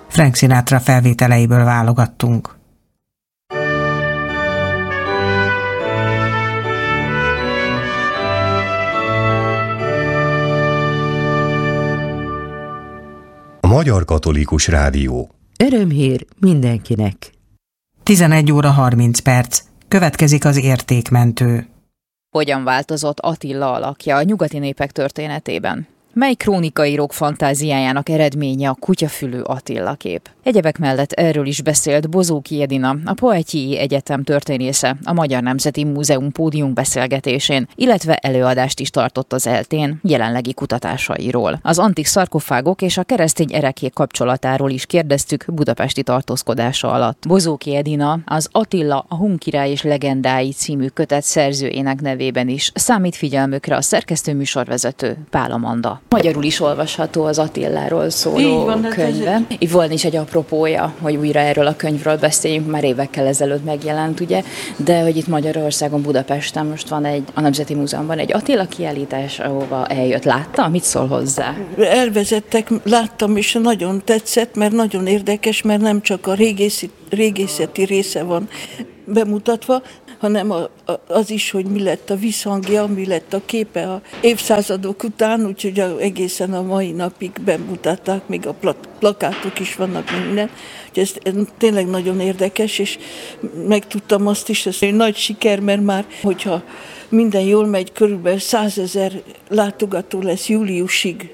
Frank Sinatra felvételeiből válogattunk. A Magyar Katolikus Rádió. Örömhír mindenkinek. 11 óra 30 perc. Következik az értékmentő. Hogyan változott Attila alakja a nyugati népek történetében? Mely krónikaírók fantáziájának eredménye a kutyafülű Attila kép? Egyebek mellett erről is beszélt Bozóki Edina, a Poetyi Egyetem történésze a Magyar Nemzeti Múzeum pódiumbeszélgetésén, illetve előadást is tartott az ELTÉn jelenlegi kutatásairól. Az antik szarkofágok és a keresztény ereklyék kapcsolatáról is kérdeztük budapesti tartózkodása alatt. Bozóki Edina az Attila, a Hun király és legendái című kötet szerzőjének nevében is számít figyelmükre a szerkesztő műsorvezető Pál Amanda. Magyarul is olvasható az Attiláról szóló könyve. Itt volna is egy apropója, hogy újra erről a könyvről beszéljünk, már évekkel ezelőtt megjelent, ugye, de hogy itt Magyarországon, Budapesten most van a Nemzeti Múzeumban egy Attila kiállítás, ahova eljött. Látta? Mit szól hozzá? Elvezettek, láttam, és nagyon tetszett, mert nagyon érdekes, mert nem csak a régészeti része van bemutatva, hanem az is, hogy mi lett a visszhangja, mi lett a képe a évszázadok után, úgyhogy egészen a mai napig bemutatták, még a plakátok is vannak minden. Úgyhogy ez tényleg nagyon érdekes, és megtudtam azt is, hogy nagy siker, mert már, hogyha minden jól megy, körülbelül 100 000 látogató lesz júliusig.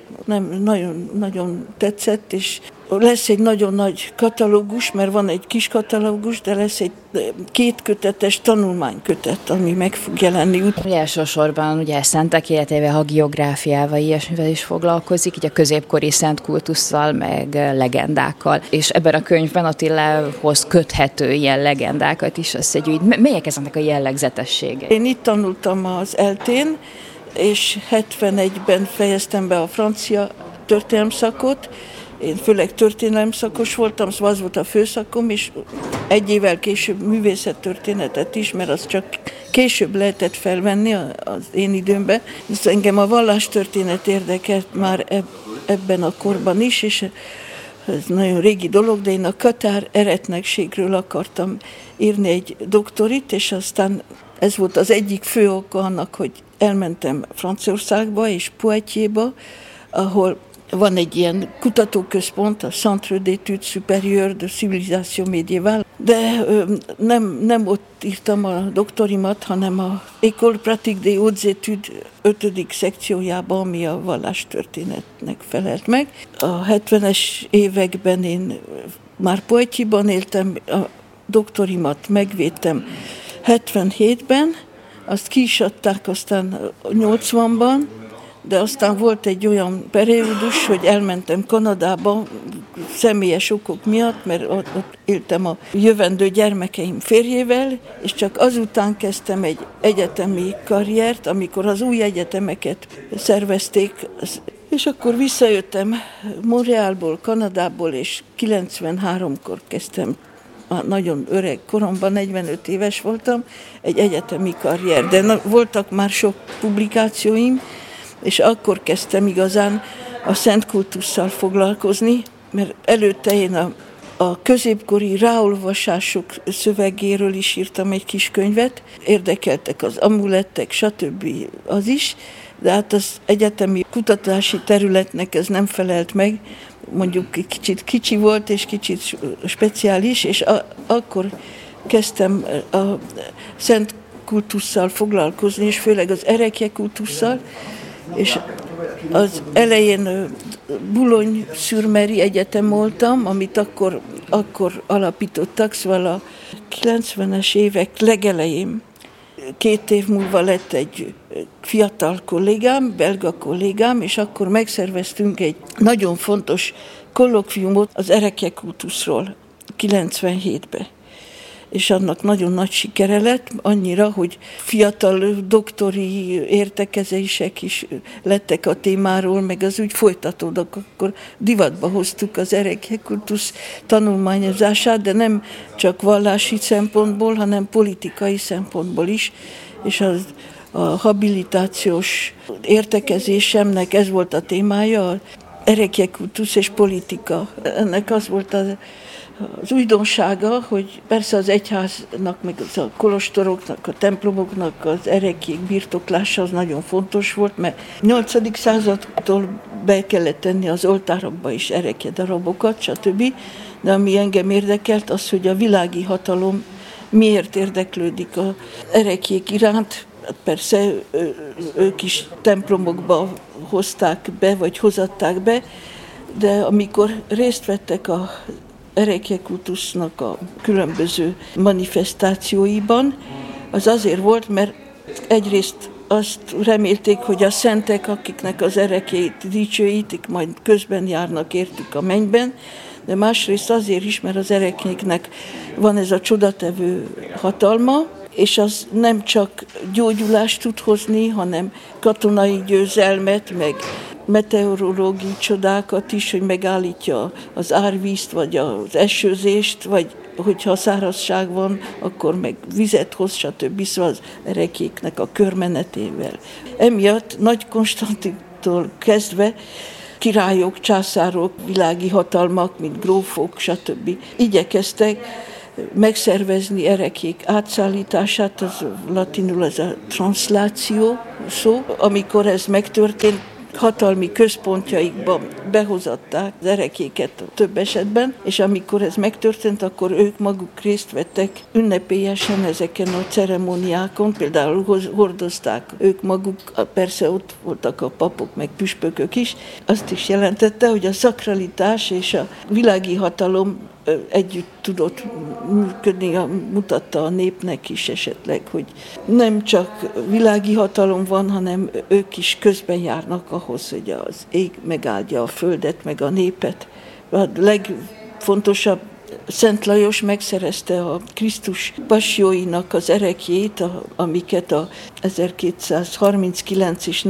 Nagyon tetszett, és lesz egy nagyon nagy katalógus, mert van egy kis katalógus, de lesz egy 2 kötetes tanulmánykötet, ami meg fog jelenni. Elsősorban ugye szentek életével, hagiográfiával, ilyesmivel is foglalkozik, így a középkori szent kultusszal, meg legendákkal. És ebben a könyvben Attilához köthető ilyen legendákat is összegyűjt. Melyek ezeknek a jellegzetességei? Én itt tanultam az ELTÉn, és 71-ben fejeztem be a francia történelemszakot. Én főleg történelemszakos voltam, szóval az volt a főszakom, és egy évvel később művészettörténetet is, mert az csak később lehetett felvenni az én időmben. Szóval engem a vallástörténet érdekelt már ebben a korban is, és ez nagyon régi dolog, de én a katár eretnekségről akartam írni egy doktorit, és aztán ez volt az egyik fő oka annak, hogy elmentem Franciaországba és Poitiers-ba, ahol van egy ilyen kutatóközpont, a Centre d'études supérieures de civilisation médiévale, de nem ott írtam a doktorimat, hanem a École pratique des hautes études 5. szekciójában, ami a vallástörténetnek felelt meg. A 70-es években én már Poitiers-ban éltem, a doktorimat megvédtem 77-ben, azt ki is adták aztán 80-ban, de aztán volt egy olyan periódus, hogy elmentem Kanadába személyes okok miatt, mert ott éltem a jövendő gyermekeim férjével, és csak azután kezdtem egy egyetemi karriert, amikor az új egyetemeket szervezték, és akkor visszajöttem Montrealból, Kanadából, és 93-kor kezdtem, nagyon öreg koromban, 45 éves voltam, egy egyetemi karrier, de voltak már sok publikációim, és akkor kezdtem igazán a szent kultusszal foglalkozni, mert előtte én a középkori ráolvasások szövegéről is írtam egy kis könyvet, érdekeltek az amulettek, stb. Az is, de hát az egyetemi kutatási területnek ez nem felelt meg, mondjuk kicsit kicsi volt és kicsit speciális, és akkor kezdtem a szent kultusszal foglalkozni, és főleg az erekje kultusszal, és az elején Boulogne-sur-Meri egyetem voltam, amit akkor alapítottak, szóval a 90-es évek legelején, 2 év múlva lett egy fiatal kollégám, belga kollégám, és akkor megszerveztünk egy nagyon fontos kollokviumot az erekje kultuszról 97-ben. És annak nagyon nagy sikere lett, annyira, hogy fiatal doktori értekezések is lettek a témáról, meg az úgy folytatódott, akkor divatba hoztuk az erekje kultusz tanulmányozását, de nem csak vallási szempontból, hanem politikai szempontból is, és a habilitációs értekezésemnek ez volt a témája, erekjekultusz és politika. Ennek az volt az újdonsága, hogy persze az egyháznak, meg a kolostoroknak, a templomoknak az ereklyék birtoklása az nagyon fontos volt, mert 8. századtól be kellett tenni az oltárokba is erekjedarabokat, stb. De ami engem érdekelt, az, hogy a világi hatalom miért érdeklődik az ereklyék iránt. Persze ők is templomokba hozták be, vagy hozatták be, de amikor részt vettek a erekjekultusznak a különböző manifestációiban, az azért volt, mert egyrészt azt remélték, hogy a szentek, akiknek az erekjeit dicsőítik, majd közben járnak értük a mennyben, de másrészt azért is, mert az ereklyéknek van ez a csodatevő hatalma, és az nem csak gyógyulást tud hozni, hanem katonai győzelmet, meg meteorológiai csodákat is, hogy megállítja az árvízt, vagy az esőzést, vagy hogyha szárazság van, akkor meg vizet hoz, stb. Szóval az ereklyéknek a körmenetével. Emiatt Nagy Konstantintól kezdve királyok, császárok, világi hatalmak, mint grófok, stb. Igyekeztek megszervezni ereklyék átszállítását, az latinul az a transláció szó. Amikor ez megtörtént, hatalmi központjaikba behozatták az ereklyéket több esetben, és amikor ez megtörtént, akkor ők maguk részt vettek ünnepélyesen ezeken a ceremóniákon, például hordozták ők maguk, persze ott voltak a papok, meg püspökök is, azt is jelentette, hogy a szakralitás és a világi hatalom együtt tudott működni, mutatta a népnek is esetleg, hogy nem csak világi hatalom van, hanem ők is közben járnak ahhoz, hogy az ég megáldja a földet, meg a népet. A legfontosabb, Szent Lajos megszerezte a Krisztus passióinak az ereklyét, amiket a 1239 és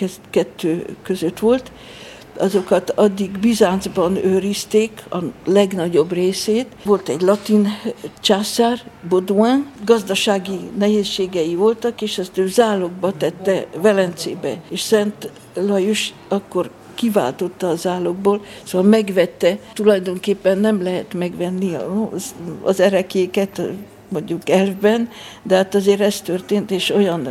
42 között volt, azokat addig Bizáncban őrizték, a legnagyobb részét. Volt egy latin császár, Baudouin, gazdasági nehézségei voltak, és ezt ő zálogba tette Velencébe, és Szent Lajos akkor kiváltotta a zálogból, szóval megvette, tulajdonképpen nem lehet megvenni az ereklyéket, mondjuk elfben, de hát azért ez történt, és olyan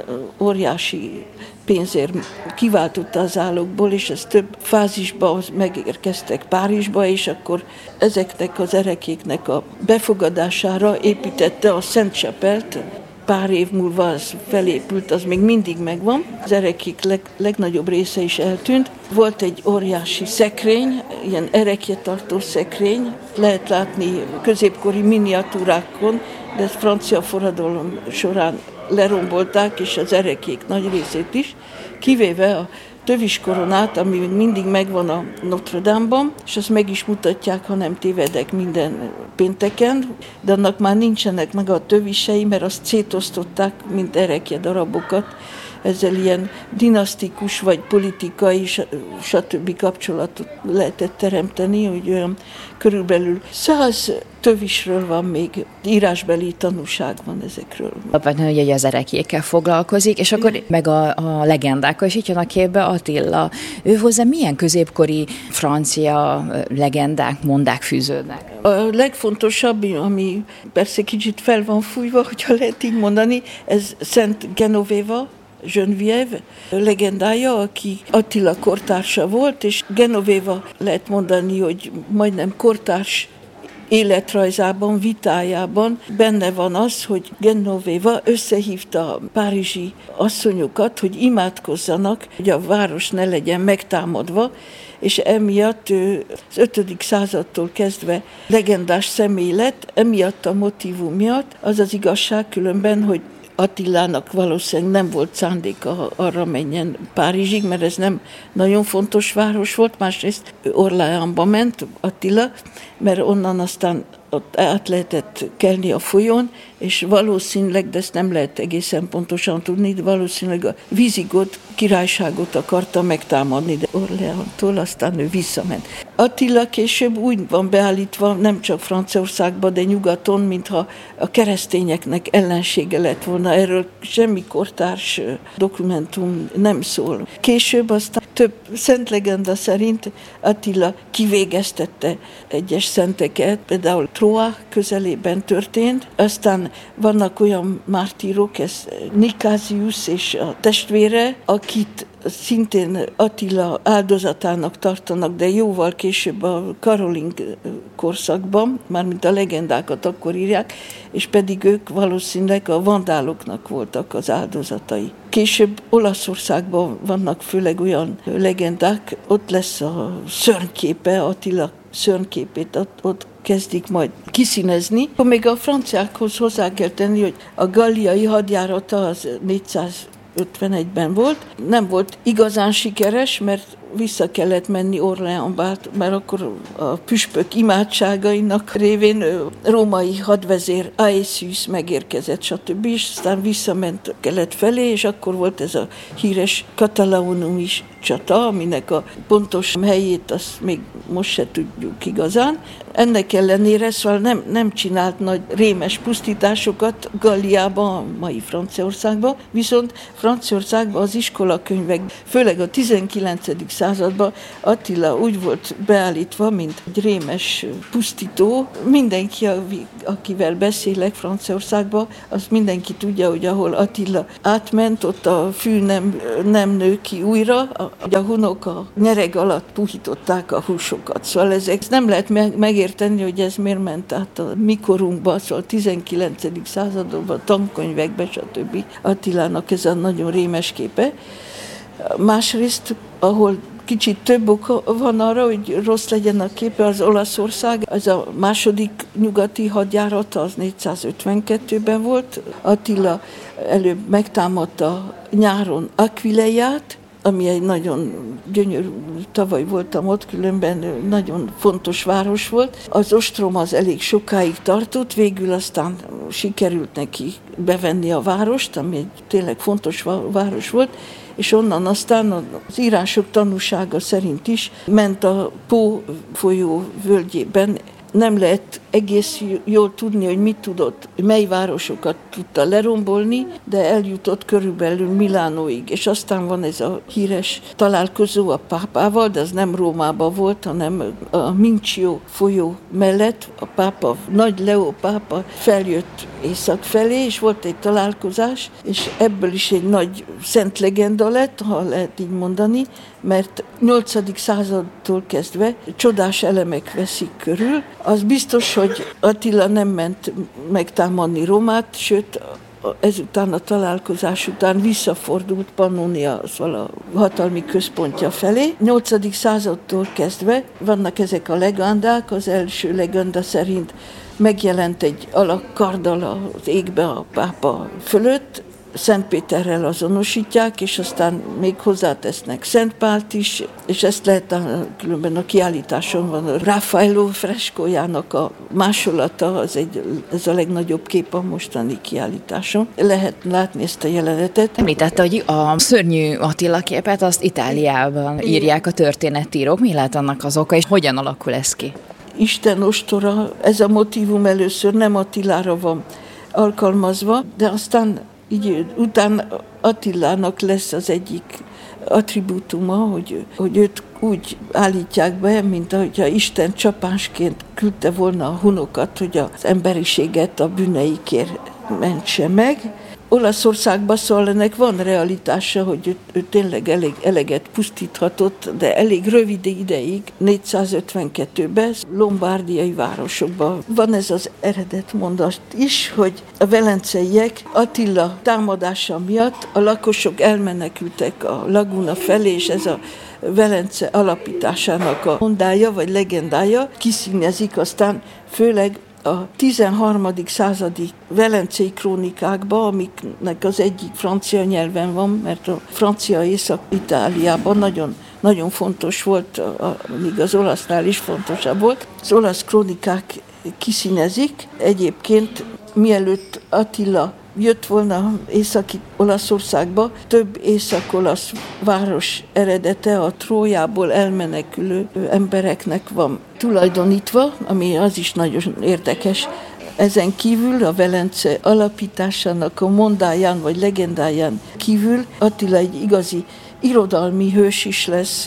óriási pénzért kiváltotta az zálogból, és ez több fázisba megérkeztek Párizsba, és akkor ezeknek az ereklyéknek a befogadására építette a Szent Chapelt. Pár év múlva az felépült, az még mindig megvan. Az ereklyék legnagyobb része is eltűnt. Volt egy óriási szekrény, ilyen ereklyetartó szekrény, lehet látni középkori miniatúrákon, de ezt francia forradalom során lerombolták, és az ereklyék nagy részét is, kivéve a töviskoronát, ami még mindig megvan a Notre Dame-ban, és azt meg is mutatják, ha nem tévedek, minden pénteken, de annak már nincsenek meg a tövisei, mert azt szétosztották, mint ereklyedarabokat. Ezzel ilyen dinasztikus vagy politikai, stb. Kapcsolatot lehetett teremteni, hogy olyan körülbelül 100 tövisről van még, írásbeli tanúság van ezekről. Alapvetően ugye az ereklyékkel foglalkozik, és akkor meg a legendákkal is itt jön a képbe Attila. Ő hozzá milyen középkori francia legendák, mondák fűződnek? A legfontosabb, ami persze kicsit fel van fújva, hogyha lehet így mondani, ez Szent Genoveva, Geneviève legendája, aki Attila kortársa volt, és Genoveva lehet mondani, hogy majdnem kortárs életrajzában, vitájában benne van az, hogy Genoveva összehívta a párizsi asszonyokat, hogy imádkozzanak, hogy a város ne legyen megtámadva, és emiatt ő az 5. századtól kezdve legendás személy lett, emiatt a motívum miatt. Az az igazság különben, hogy Attilának valószínűleg nem volt szándéka arra menjen Párizsig, mert ez nem nagyon fontos város volt, másrészt Orléansba ment Attila, mert onnan aztán ott át lehetett kelni a folyón, és valószínűleg, de ezt nem lehet egészen pontosan tudni, de valószínűleg a Visigot királyságot akarta megtámadni, de Orléanstól aztán ő visszament. Attila később úgy van beállítva, nem csak Franciaországban, de nyugaton, mintha a keresztényeknek ellensége lett volna. Erről semmi kortárs dokumentum nem szól. Később aztán több szent legenda szerint Attila kivégeztette egyes szenteket, például Troa közelében történt, aztán vannak olyan mártírok, ez Nikázius és a testvére, akit szintén Attila áldozatának tartanak, de jóval később a karoling korszakban, mármint a legendákat akkor írják, és pedig ők valószínűleg a vandáloknak voltak az áldozatai. Később Olaszországban vannak főleg olyan legendák, ott lesz a szörnyképe, Attila szörnyképét ott kezdik majd kiszínezni. Még a franciákhoz hozzá kell tenni, hogy a galliai hadjárata az 451-ben volt. Nem volt igazán sikeres, mert vissza kellett menni Orléansba, mert akkor a püspök imádságainak révén római hadvezér Aetius megérkezett, stb. És aztán visszament kelet felé, és akkor volt ez a híres Catalaunumi csata, aminek a pontos helyét azt még most se tudjuk igazán. Ennek ellenére szóval nem csinált nagy rémes pusztításokat Galliában, a mai Franciaországban, viszont Franciaországban az iskolakönyvek, főleg a 19. században Attila úgy volt beállítva, mint egy rémes pusztító. Mindenki, akivel beszélek Franciaországban, az mindenki tudja, hogy ahol Attila átment, ott a fű nem nő ki újra, a hunok a nyereg alatt puhították a húsokat. Szóval ezek nem lehet megérteni, hogy ez miért ment át a mikorunkba, szóval a 19. században, tankönyvekbe, stb. Attilának ez a nagyon rémes képe. Másrészt, ahol kicsit több ok van arra, hogy rossz legyen a képe, az Olaszország. Ez a második nyugati hadjárata, az 452-ben volt. Attila előbb megtámadta nyáron Aquileiát, ami egy nagyon gyönyörű, tavaly voltam ott, különben nagyon fontos város volt. Az ostrom az elég sokáig tartott, végül aztán sikerült neki bevenni a várost, ami egy tényleg fontos város volt, és onnan aztán az írások tanúsága szerint is ment a Pó folyó völgyében. Nem lehet egész jól tudni, hogy mit tudott, mely városokat tudta lerombolni, de eljutott körülbelül Milánóig. És aztán van ez a híres találkozó a pápával, de az nem Rómában volt, hanem a Mincio folyó mellett. A pápa, Nagy Leó pápa feljött észak felé, és volt egy találkozás, és ebből is egy nagy szent legenda lett, ha lehet így mondani, mert 8. századtól kezdve csodás elemek veszik körül. Az biztos, hogy Attila nem ment megtámadni Rómát, sőt, ezután a találkozás után visszafordult Pannonia, szóval a hatalmi központja felé. 8. századtól kezdve vannak ezek a legendák, az első legenda szerint megjelent egy alak karddal az égbe a pápa fölött, Szent Péterrel azonosítják, és aztán még hozzátesznek Szent Pált is, és ezt lehet különben a kiállításon van a Raffaello freskójának a másolata, ez a legnagyobb kép a mostani kiállításon. Lehet látni ezt a jelenetet. Említette, hogy a szörnyű Attila képet azt Itáliában írják a történetírók. Mi lehet annak az oka, és hogyan alakul ez ki? Isten ostora, ez a motívum először nem Attilára van alkalmazva, de aztán így utána Attilának lesz az egyik attribútuma, hogy őt úgy állítják be, mint ahogyha Isten csapásként küldte volna a hunokat, hogy az emberiséget a bűneikért mentse meg. Olaszországban szóval ennek van realitása, hogy ő tényleg eleget pusztíthatott, de elég rövid ideig, 452-ben lombárdiai városokban. Van ez az eredet mondat is, hogy a velenceiek Attila támadása miatt a lakosok elmenekültek a laguna felé, és ez a Velence alapításának a mondája vagy legendája kiszínezik aztán főleg a 13. századi velencei krónikákban, amiknek az egyik francia nyelven van, mert a francia Észak-Itáliában nagyon fontos volt, míg az olasznál is fontosabb volt. Az olasz krónikák kiszínezik. Egyébként mielőtt Attila jött volna északi Olaszországba, több észak-olasz város eredete a Trójából elmenekülő embereknek van tulajdonítva, ami az is nagyon érdekes. Ezen kívül a Velence alapításának a mondáján vagy legendáján kívül Attila egy igazi irodalmi hős is lesz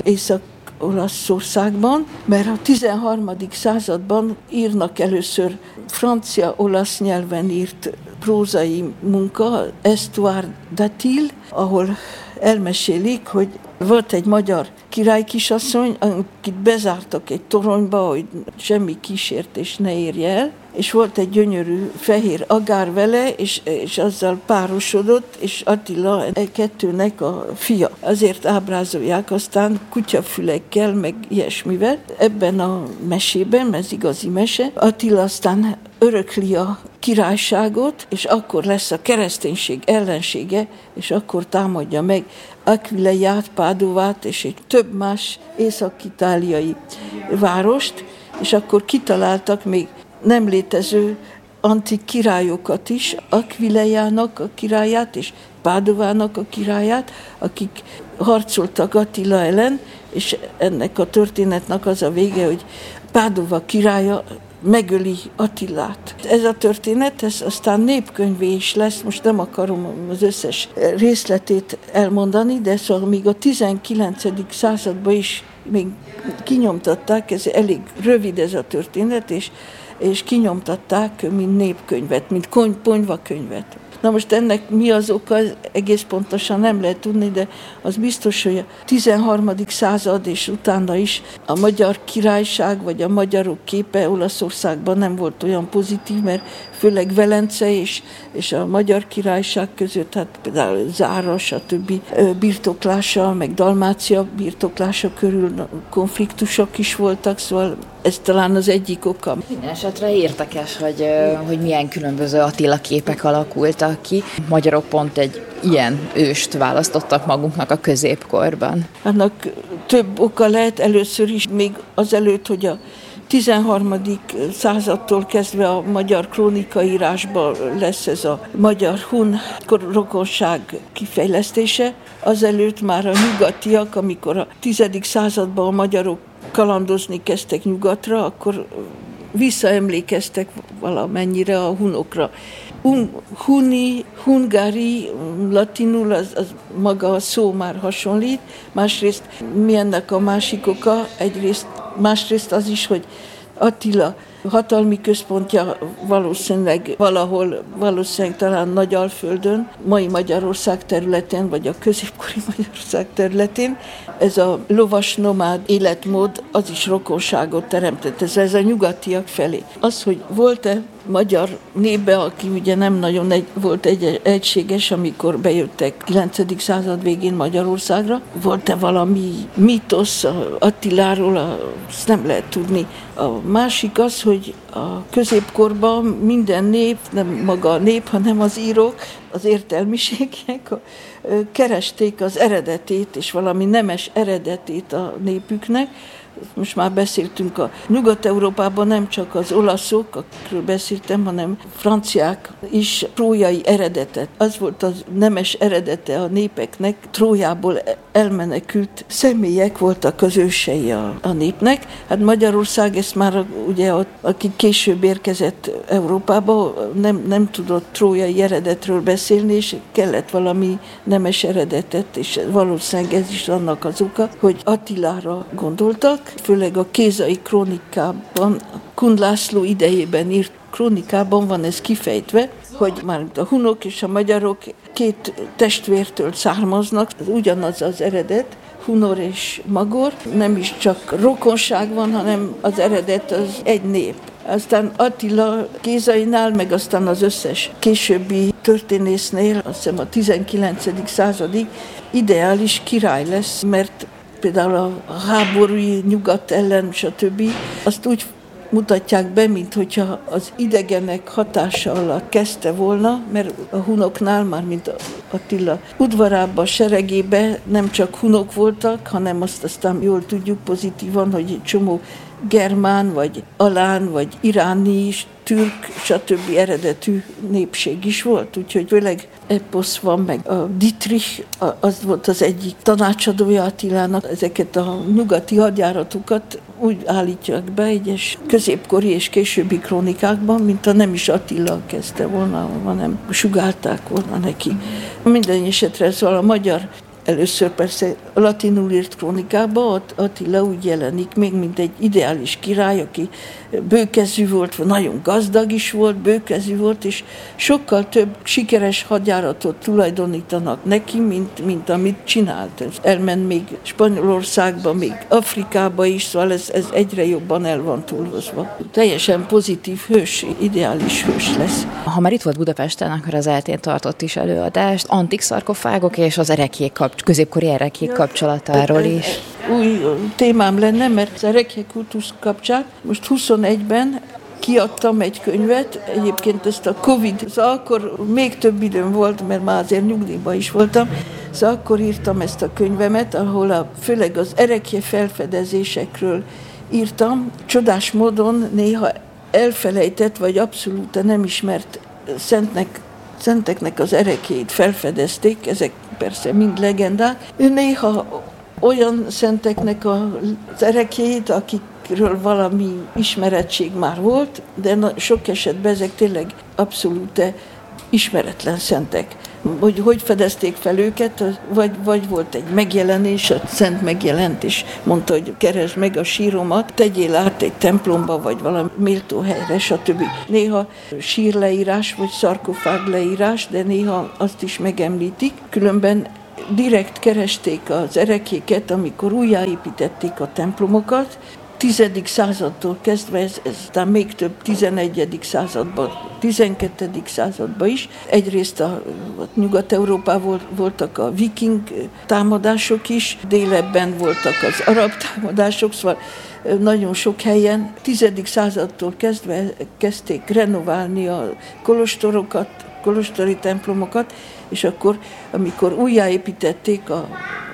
Észak-Olaszországban, mert a 13. században írnak először francia-olasz nyelven írt prózai munka, Histoire d'Attila, ahol elmesélik, hogy volt egy magyar királykisasszony, akit bezártak egy toronyba, hogy semmi kísértés ne érje el, és volt egy gyönyörű fehér agár vele, és azzal párosodott, és Attila kettőnek a fia. Azért ábrázolják aztán kutyafülekkel, meg ilyesmivel. Ebben a mesében, ez igazi mese, Attila aztán örökli a királyságot, és akkor lesz a kereszténység ellensége, és akkor támadja meg Aquileiát, Pádovát, és egy több más észak-itáliai várost, és akkor kitaláltak még nem létező antik királyokat is, Aquileiának a királyát és Pádovának a királyát, akik harcoltak Attila ellen, és ennek a történetnek az a vége, hogy Pádova királya megöli Attilát. Ez a történet, ez aztán népkönyvé is lesz, most nem akarom az összes részletét elmondani, de szóval még a 19. században is még kinyomtatták, ez elég rövid ez a történet, és kinyomtatták, mint népkönyvet, mint ponyvakönyvet. Na most ennek mi az oka, egész pontosan nem lehet tudni, de az biztos, hogy a 13. század és utána is a magyar királyság, vagy a magyarok képe Olaszországban nem volt olyan pozitív, mert főleg Velence és a magyar királyság között, hát például Zára, stb. Birtoklása, meg Dalmácia birtoklása körül konfliktusok is voltak, szóval ez talán az egyik oka. Minden esetre érdekes, hogy milyen különböző Attila képek alakultak ki. Magyarok pont egy ilyen őst választottak magunknak a középkorban. Annak több oka lehet, először is még azelőtt, hogy a 13. századtól kezdve a magyar krónikaírásban lesz ez a magyar-hun rokonság kifejlesztése. Azelőtt már a nyugatiak, amikor a 10. században a magyarok kalandozni kezdtek nyugatra, akkor visszaemlékeztek valamennyire a hunokra. Huni, hungári, latinul, az maga a szó már hasonlít. Másrészt mi ennek a másik oka? Másrészt az is, hogy Attila hatalmi központja valószínűleg valahol, talán Nagyalföldön, mai Magyarország területén, vagy a középkori Magyarország területén. Ez a lovas nomád életmód, az is rokonságot teremtett, ez a nyugatiak felé. Az, hogy volt-e magyar népbe, aki ugye nem nagyon volt egységes, amikor bejöttek 9. század végén Magyarországra, volt-e valami mítosz Attiláról, azt nem lehet tudni. A másik az, hogy a középkorban minden nép, nem maga a nép, hanem az írók, az értelmiségek keresték az eredetét, és valami nemes eredetét a népüknek. Most már beszéltünk a Nyugat-Európában nem csak az olaszok, akikről beszéltem, hanem franciák is trójai eredetet. Az volt az nemes eredete a népeknek, Trójából elmenekült személyek voltak az ősei a népnek. Hát Magyarország ezt már ugye, aki később érkezett Európába, nem tudott trójai eredetről beszélni, és kellett valami nemes eredetet, és valószínűleg ez is annak az oka, hogy Attilára gondoltak, főleg a Kézai krónikában, Kun László idejében írt krónikában van ez kifejtve, hogy már a hunok és a magyarok két testvértől származnak, ugyanaz az eredet, hunor és magor, nem is csak rokonság van, hanem az eredet az egy nép. Aztán Attila Kézainál, meg aztán az összes későbbi történésznél, azt hiszem a 19. századig ideális király lesz, mert például a háborúi nyugat ellen, stb. Azt úgy mutatják be, mint hogyha az idegenek hatása alatt kezdte volna, mert a hunoknál, már mint Attila udvarában, seregében nem csak hunok voltak, hanem azt aztán jól tudjuk pozitívan, hogy egy csomó germán, vagy alán, vagy iráni is, türk, stb. Eredetű népség is volt, úgyhogy főleg eposz van, meg a Dietrich, az volt az egyik tanácsadója Attilának. Ezeket a nyugati hadjáratokat úgy állítják be egyes középkori és későbbi krónikákban, mint a nem is Attila kezdte volna, hanem sugálták volna neki. Minden esetre szóval a magyar Először persze latinul írt krónikába Attila úgy jelenik még, mint egy ideális király, aki bőkezű volt, nagyon gazdag is volt, bőkezű volt, és sokkal több sikeres hadjáratot tulajdonítanak neki, mint amit csinált. Elment még Spanyolországba, még Afrikába is, szóval ez egyre jobban el van túlhozva. Teljesen pozitív hős, ideális hős lesz. Ha már itt volt Budapesten, akkor az eltén tartott is előadást, antik szarkofágok és az ereklyék középkori ereklyék kapcsolatáról is. Új témám lenne, mert az ereklyékultusz kapcsán most 21-ben kiadtam egy könyvet, egyébként ezt a Covid, akkor még több időm volt, mert már azért nyugdíjban is voltam, szóval akkor írtam ezt a könyvemet, ahol főleg az ereklye felfedezésekről írtam. Csodás módon néha elfelejtett, vagy abszolút nem ismert szenteknek az ereklyét felfedezték, ezek persze mind legendák. Néha olyan szenteknek az ereklyét, akikről valami ismerettség már volt, de sok esetben ezek tényleg abszolút ismeretlen szentek. Hogy fedezték fel őket, vagy volt egy megjelenés, a szent megjelent, és mondta, hogy keresd meg a síromat, tegyél át egy templomba, vagy valami méltó helyre, stb. Néha sírleírás, vagy szarkofág leírás, de néha azt is megemlítik. Különben direkt keresték az ereklyéket, amikor újjáépítették a templomokat, 10. századtól kezdve, ez még több 11. században, 12. században is. Egyrészt Nyugat-Európában voltak a viking támadások is, délebben voltak az arab támadások, szóval nagyon sok helyen 10. századtól kezdve kezdték renoválni a kolostorokat, kolostori templomokat, és akkor, amikor újjáépítették a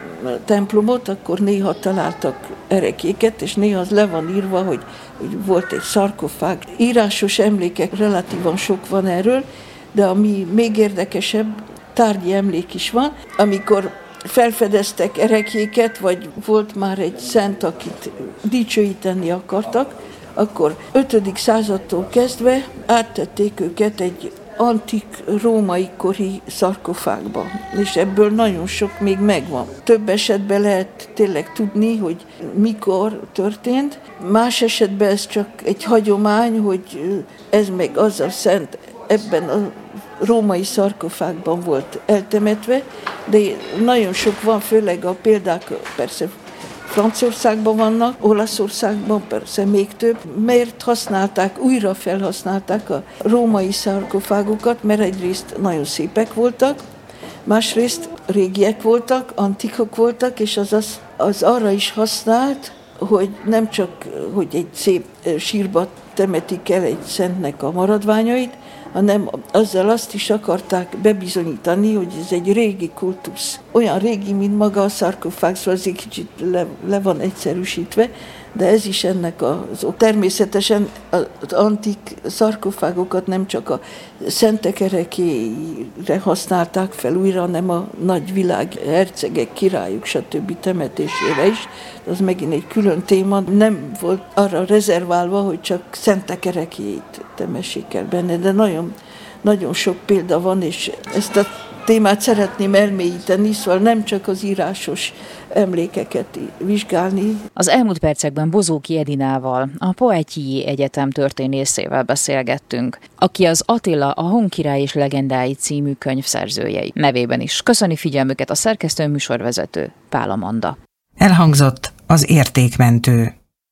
templomot, akkor néha találtak ereklyéket, és néha az le van írva, hogy volt egy szarkofág. Írásos emlékek relatívan sok van erről, de ami még érdekesebb, tárgyi emlék is van. Amikor felfedeztek ereklyéket, vagy volt már egy szent, akit dicsőíteni akartak, akkor 5. századtól kezdve áttették őket egy antik római kori szarkofágba, és ebből nagyon sok még megvan. Több esetben lehet tényleg tudni, hogy mikor történt, más esetben ez csak egy hagyomány, hogy ez meg az a szent ebben a római szarkofágban volt eltemetve, de nagyon sok van, főleg a példák persze Franciaországban vannak, Olaszországban persze még több. Miért újra felhasználták a római szarkofágokat, mert egyrészt nagyon szépek voltak, másrészt régiek voltak, antikok voltak, és az arra is használt, hogy nem csak, hogy egy szép sírba temetik el egy szentnek a maradványait, hanem azzal azt is akarták bebizonyítani, hogy ez egy régi kultusz. Olyan régi, mint maga a szarkofág, szóval ez egy kicsit le van egyszerűsítve, de ez is ennek természetesen az antik szarkofágokat nem csak a szentek ereklyére használták fel újra, hanem a nagy világ hercegek, királyok, stb. Temetésére is. Az megint egy külön téma. Nem volt arra rezerválva, hogy csak szentek ereklyét temessék el benne, de nagyon, nagyon sok példa van, és ezt a témát szeretném elmélyíteni, szóval nem csak az írásos emlékeket vizsgálni. Az elmúlt percekben Bozóki Edinával, a Poitiers Egyetem történészével beszélgettünk, aki az Attila, a Honkirály és legendái című könyv szerzője nevében is. Köszöni figyelmüket a szerkesztő műsorvezető Pál Amanda. Elhangzott az Értékmentő.